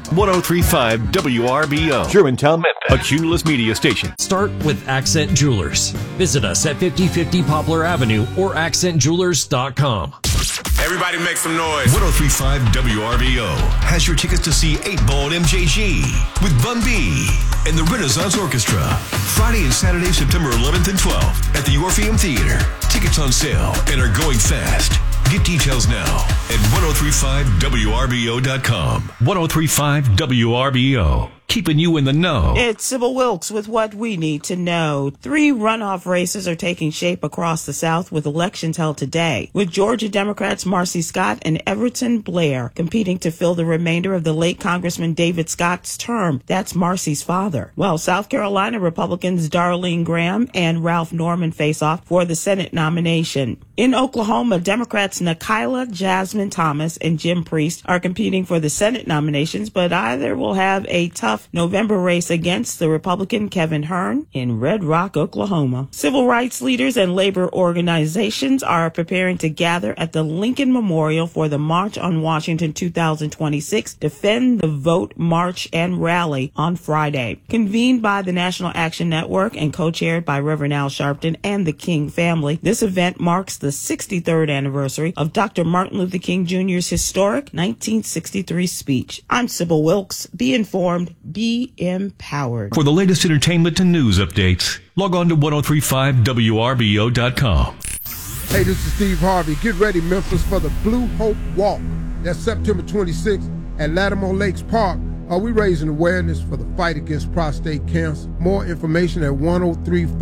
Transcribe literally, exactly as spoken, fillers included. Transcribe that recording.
ten thirty-five W R B O. Germantown, Memphis. A Cumulus Media station. Start with Accent Jewelers. Visit us at fifty fifty Poplar Avenue or accent jewelers dot com. Everybody make some noise. ten thirty-five W R B O has your tickets to see eight ball at M J G with Bun B and the Renaissance Orchestra. Friday and Saturday, September eleventh and twelfth at the Orpheum Theater. Tickets on sale and are going fast. Get details now at ten thirty-five W R B O dot com. ten thirty-five W R B O. Keeping you in the know. It's Sybil Wilkes with what we need to know. Three runoff races are taking shape across the South with elections held today, with Georgia Democrats Marcy Scott and Everton Blair competing to fill the remainder of the late Congressman David Scott's term. That's Marcy's father. While South Carolina Republicans Darlene Graham and Ralph Norman face off for the Senate nomination. In Oklahoma, Democrats Nikayla Jasmine Thomas and Jim Priest are competing for the Senate nominations, but either will have a tough November race against the Republican Kevin Hern in Red Rock, Oklahoma. Civil rights leaders and labor organizations are preparing to gather at the Lincoln Memorial for the March on Washington two thousand twenty-six Defend the Vote March and Rally on Friday. Convened by the National Action Network and co-chaired by Reverend Al Sharpton and the King family, this event marks the sixty-third anniversary of Doctor Martin Luther King Junior's historic nineteen sixty-three speech. I'm Sybil Wilkes. Be informed. Be empowered. For the latest entertainment and news updates, log on to ten thirty-five W R B O dot com. Hey, this is Steve Harvey. Get ready, Memphis, for the Blue Hope Walk. That's September twenty-sixth at Lattimore Lakes Park. Are we raising awareness for the fight against prostate cancer? More information at ten thirty-five